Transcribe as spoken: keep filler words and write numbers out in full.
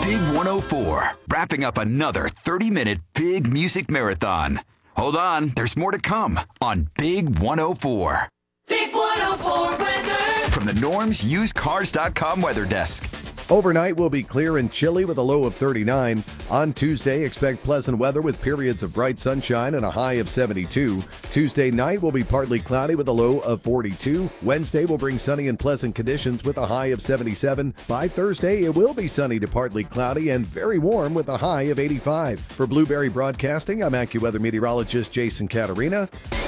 Big one oh four, wrapping up another thirty-minute big music marathon. Hold on, there's more to come on Big one oh four. Big one oh four weather. From the Norms Used Cars dot com weather desk. Overnight will be clear and chilly with a low of thirty-nine. On Tuesday, expect pleasant weather with periods of bright sunshine and a high of seventy-two. Tuesday night will be partly cloudy with a low of forty-two. Wednesday will bring sunny and pleasant conditions with a high of seventy-seven. By Thursday, it will be sunny to partly cloudy and very warm with a high of eighty-five. For Blueberry Broadcasting, I'm AccuWeather meteorologist Jason Caterina.